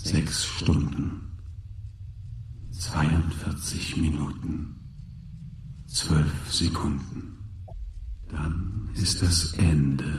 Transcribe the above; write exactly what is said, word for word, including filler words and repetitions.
Sechs Stunden, zweiundvierzig Minuten, zwölf Sekunden. Dann ist das Ende